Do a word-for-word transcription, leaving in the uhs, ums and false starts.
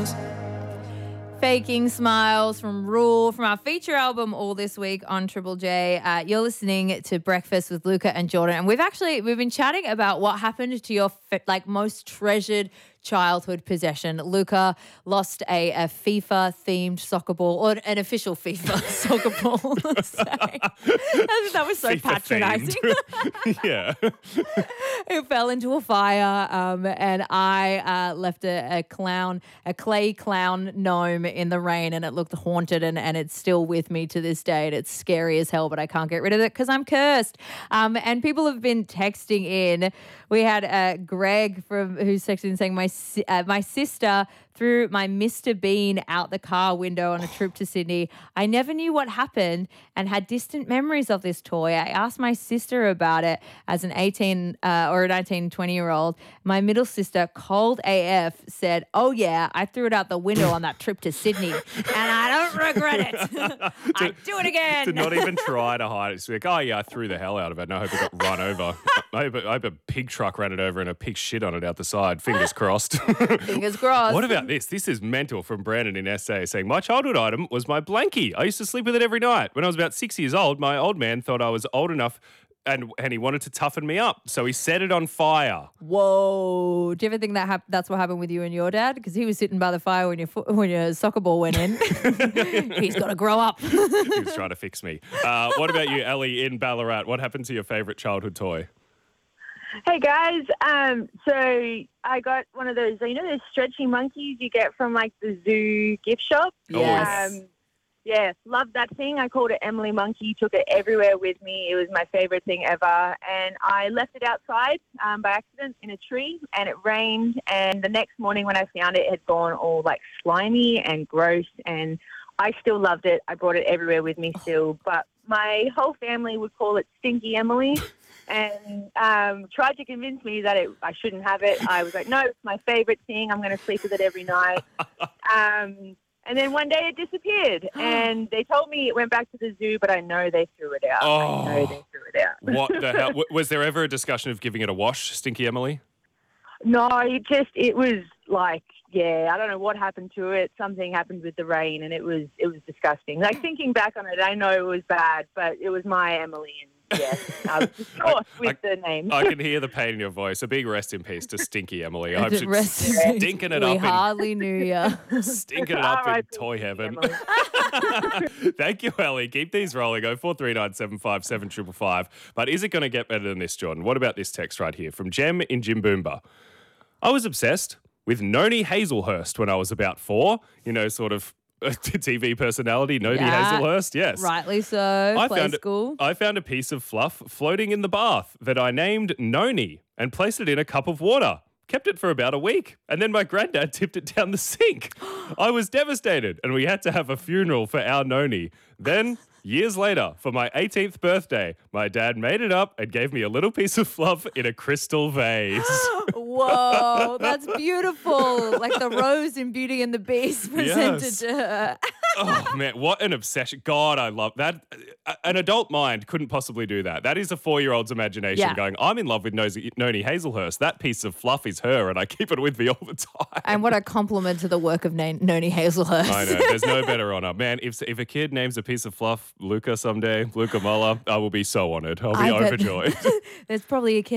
Faking Smiles from Rule from our feature album All This Week on Triple J. Uh, you're listening to Breakfast with Luca and Jordan, and we've actually we've been chatting about what happened to your like most treasured childhood possession. Luca lost a, a FIFA themed soccer ball, or an official FIFA soccer ball. Let's say. That was so patronising. Yeah. It fell into a fire, um, and I uh, left a, a clown, a clay clown gnome in the rain, and it looked haunted, and, and it's still with me to this day. And it's scary as hell, but I can't get rid of it because I'm cursed. Um, and people have been texting in. We had uh, Greg from who's texting in saying my uh, my sister threw my Mister Bean out the car window on a trip to Sydney. I never knew what happened and had distant memories of this toy. I asked my sister about it as an eighteen uh, or a nineteen, twenty year old. My middle sister, cold A F, said, "Oh yeah, I threw it out the window on that trip to Sydney and I don't regret it. I'd do it again." To not even try to hide it. It's like, oh yeah, I threw the hell out of it and I hope it got run over. I hope, I hope a pig truck ran it over and a pig shit on it out the side. Fingers crossed. Fingers crossed. What about this? This is mental from Brandon in S A saying, my childhood item was my blankie. I used to sleep with it every night. When I was about six years old, my old man thought I was old enough and and he wanted to toughen me up. So he set it on fire. Whoa. Do you ever think that hap- that's what happened with you and your dad? Because he was sitting by the fire when your, fo- when your soccer ball went in. He's got to grow up. He was trying to fix me. Uh, what about you, Ellie, in Ballarat? What happened to your favourite childhood toy? Hey guys, um, so I got one of those, you know, those stretchy monkeys you get from like the zoo gift shop. Yes. Um, yeah, loved that thing. I called it Emily Monkey, took it everywhere with me. It was my favorite thing ever. And I left it outside um, by accident in a tree, and it rained. And the next morning when I found it, it had gone all like slimy and gross. And I still loved it. I brought it everywhere with me still. But my whole family would call it Stinky Emily. And um, tried to convince me that it, I shouldn't have it. I was like, no, it's my favourite thing. I'm going to sleep with it every night. Um, and then one day it disappeared. And they told me it went back to the zoo, but I know they threw it out. Oh. I know they threw it out. What the hell? W- Was there ever a discussion of giving it a wash, Stinky Emily? No, it just, it was like, yeah, I don't know what happened to it. Something happened with the rain, and it was it was disgusting. Like, thinking back on it, I know it was bad, but it was my Emily, and yes, I was distraught with I, the name. I can hear the pain in your voice. A big rest in peace to Stinky Emily. I hope she's Rest in peace. stinking it we up hardly knew you. in stinking it up in R I P toy heaven. Emily. Thank you, Ellie. Keep these rolling. Oh four three nine seven five seven five five. But is it going to get better than this, Jordan? What about this text right here from Jem in Jimboomba? I was obsessed with Noni Hazelhurst when I was about four. You know, sort of T V personality, Noni Yeah, Hazelhurst. Yes. Rightly so. I Play found, school. I found a piece of fluff floating in the bath that I named Noni and placed it in a cup of water. Kept it for about a week, and then my granddad tipped it down the sink. I was devastated, and we had to have a funeral for our Noni. Then, years later, for my eighteenth birthday, my dad made it up and gave me a little piece of fluff in a crystal vase. Whoa, that's beautiful. Like the rose in Beauty and the Beast presented Yes. to her. Oh, man, what an obsession. God, I love that. An adult mind couldn't possibly do that. That is a four-year-old's imagination Yeah. going, I'm in love with Nosy- Noni Hazelhurst. That piece of fluff is her, and I keep it with me all the time. And what a compliment to the work of Nan- Noni Hazelhurst. I know. There's no better honour. Man, if if a kid names a piece of fluff Luca someday, Luca Muller, I will be so honoured. I'll be I bet- overjoyed. There's probably a kid